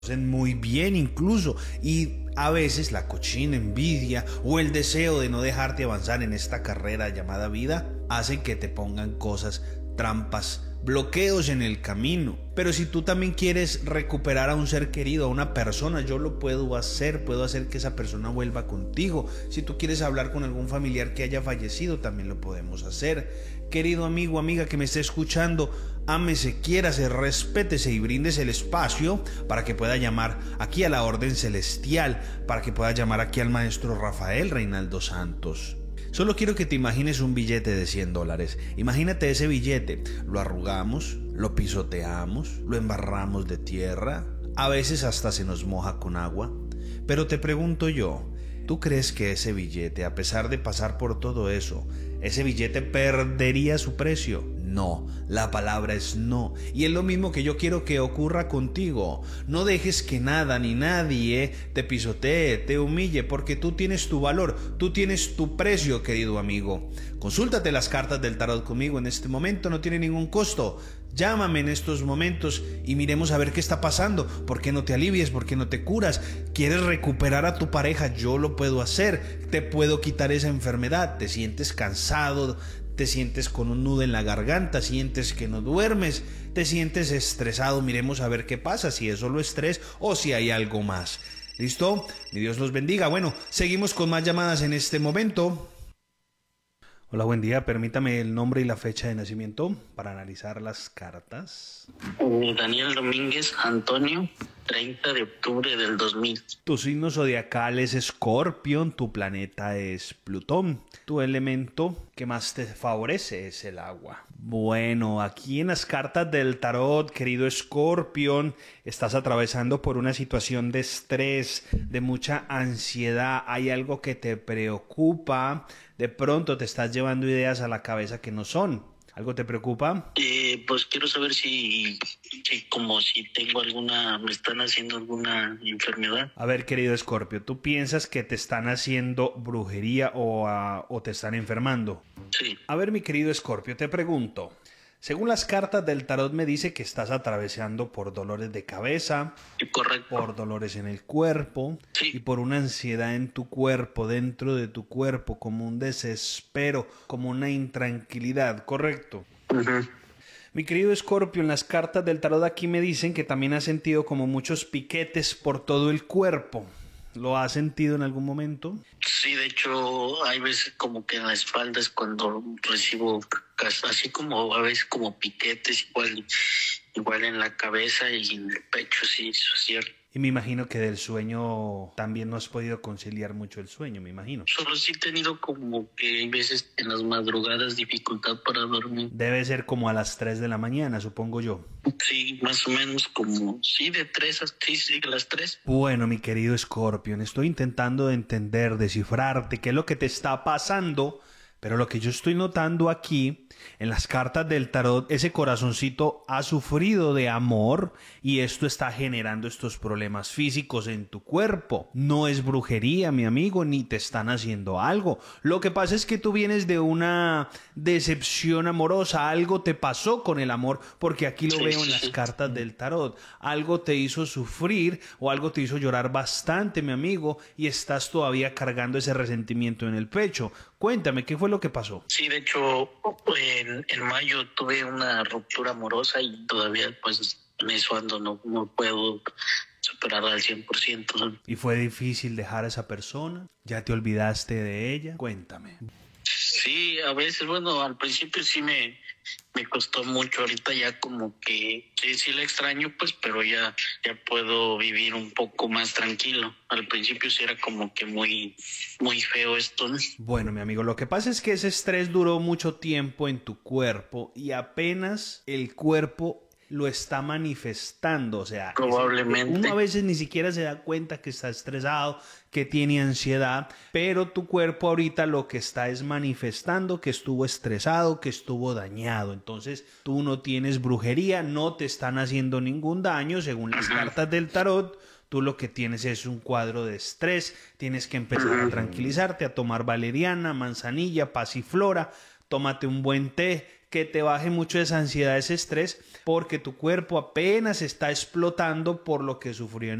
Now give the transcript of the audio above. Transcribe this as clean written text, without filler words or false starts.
conocen muy bien incluso, y a veces la cochina envidia o el deseo de no dejarte avanzar en esta carrera llamada vida hacen que te pongan cosas, trampas, bloqueos en el camino. Pero si tú también quieres recuperar a un ser querido, a una persona, yo lo puedo hacer que esa persona vuelva contigo. Si tú quieres hablar con algún familiar que haya fallecido, también lo podemos hacer. Querido amigo, amiga que me esté escuchando, ámese, quiérase, respétese y bríndese el espacio para que pueda llamar aquí a la Orden Celestial, para que pueda llamar aquí al maestro Rafael Reinaldo Santos. Solo quiero que te imagines un billete de $100. Imagínate ese billete, lo arrugamos, lo pisoteamos, lo embarramos de tierra, a veces hasta se nos moja con agua. Pero te pregunto yo, ¿tú crees que ese billete, a pesar de pasar por todo eso, ese billete perdería su precio? No, la palabra es no. Y es lo mismo que yo quiero que ocurra contigo. No dejes que nada ni nadie te pisotee, te humille, porque tú tienes tu valor, tú tienes tu precio, querido amigo. Consúltate las cartas del tarot conmigo en este momento, no tiene ningún costo. Llámame en estos momentos y miremos a ver qué está pasando. ¿Por qué no te alivies? ¿Por qué no te curas? ¿Quieres recuperar a tu pareja? Yo lo puedo hacer. Te puedo quitar esa enfermedad. ¿Te sientes cansado? ¿Te sientes con un nudo en la garganta? ¿Sientes que no duermes? ¿Te sientes estresado? Miremos a ver qué pasa, si es solo estrés o si hay algo más. ¿Listo? Mi Dios los bendiga. Bueno, seguimos con más llamadas en este momento. Hola, buen día. Permítame el nombre y la fecha de nacimiento para analizar las cartas. Daniel Domínguez Antonio, 30 de octubre del 2000. Tu signo zodiacal es Escorpión, tu planeta es Plutón. Tu elemento que más te favorece es el agua. Bueno, aquí en las cartas del tarot, querido Escorpión, estás atravesando por una situación de estrés, de mucha ansiedad. Hay algo que te preocupa. De pronto te estás llevando ideas a la cabeza que no son. ¿Algo te preocupa? Pues quiero saber si como si tengo alguna, me están haciendo alguna enfermedad. A ver, querido Escorpio, ¿tú piensas que te están haciendo brujería o te están enfermando? Sí. A ver, mi querido Escorpio, te pregunto. Según las cartas del tarot me dice que estás atravesando por dolores de cabeza, Correcto. por dolores en el cuerpo, sí, y por una ansiedad en tu cuerpo, dentro de tu cuerpo, como un desespero, como una intranquilidad, ¿correcto? Uh-huh. Mi querido Escorpio, en las cartas del tarot aquí me dicen que también has sentido como muchos piquetes por todo el cuerpo. ¿Lo has sentido en algún momento? Sí, de hecho, hay veces como que en la espalda es cuando recibo, así como a veces como piquetes, igual en la cabeza y en el pecho, sí, eso es cierto. Y me imagino que del sueño también no has podido conciliar mucho el sueño, me imagino. Solo sí he tenido como que hay veces en las madrugadas dificultad para dormir. Debe ser como a las 3 de la mañana, supongo yo. Sí, más o menos como, sí, de 3 a las 3. Bueno, mi querido Scorpion, estoy intentando entender, descifrarte qué es lo que te está pasando, pero lo que yo estoy notando aquí en las cartas del tarot, ese corazoncito ha sufrido de amor y esto está generando estos problemas físicos en tu cuerpo. No es brujería, mi amigo, ni te están haciendo algo. Lo que pasa es que tú vienes de una decepción amorosa, algo te pasó con el amor, porque aquí lo veo en las cartas del tarot. Algo te hizo sufrir o algo te hizo llorar bastante, mi amigo, y estás todavía cargando ese resentimiento en el pecho. Cuéntame, ¿qué fue lo que pasó? Sí, de hecho, en mayo tuve una ruptura amorosa y todavía pues en eso ando, no puedo superar al 100%. ¿Y fue difícil dejar a esa persona? ¿Ya te olvidaste de ella? Cuéntame. Sí, a veces, bueno, al principio sí me costó mucho, ahorita ya como que sí la extraño, pues, pero ya puedo vivir un poco más tranquilo. Al principio sí era como que muy feo esto, ¿no? Bueno, mi amigo, lo que pasa es que ese estrés duró mucho tiempo en tu cuerpo y apenas el cuerpo lo está manifestando, o sea, probablemente uno a veces ni siquiera se da cuenta que está estresado, que tiene ansiedad, pero tu cuerpo ahorita lo que está es manifestando que estuvo estresado, que estuvo dañado. Entonces tú no tienes brujería, no te están haciendo ningún daño según las cartas del tarot. Tú lo que tienes es un cuadro de estrés, tienes que empezar a tranquilizarte, a tomar valeriana, manzanilla, pasiflora, tómate un buen té, que te baje mucho esa ansiedad, ese estrés, porque tu cuerpo apenas está explotando por lo que sufrió